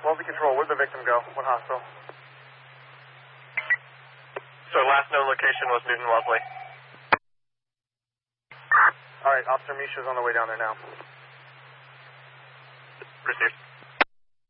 Wellesley Control, where'd the victim go? What hospital? So last known location was Newton Wellesley. Alright, Officer Misha's on the way down there now. Received.